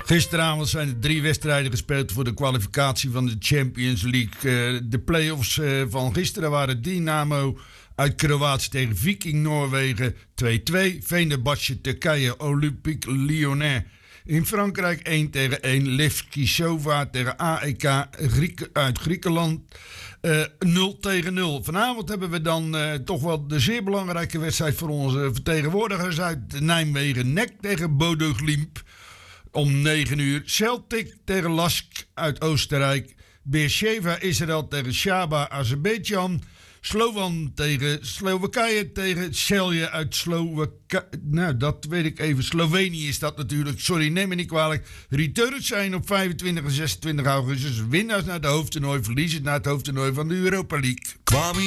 Gisteravond zijn er 3 wedstrijden gespeeld voor de kwalificatie van de Champions League. De play-offs van gisteren waren Dynamo uit Kroatië tegen Viking Noorwegen 2-2. Fenerbahce Turkije, Olympique Lyonnais in Frankrijk 1-1. Levski Sofia tegen AEK uit Griekenland 0-0. Vanavond hebben we dan toch wel de zeer belangrijke wedstrijd voor onze vertegenwoordigers uit Nijmegen. NEC tegen Bodo Glimt. Om 9 uur Celtic tegen Lask uit Oostenrijk. Beersheva Israël tegen Shaba Azerbeidzjan. Slovan tegen Slowakije tegen Celje uit Slowakije. Nou, dat weet ik even. Slovenië is dat natuurlijk. Sorry, neem me niet kwalijk. Returns zijn op 25 en 26 augustus. Winnaars naar het hoofdtoernooi. Verliezers naar het hoofdtoernooi van de Europa League.